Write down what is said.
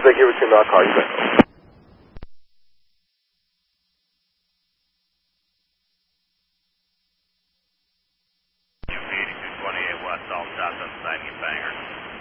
once they give it to me, I'll call you back. UP 8228 West, all shots on the side, get banger.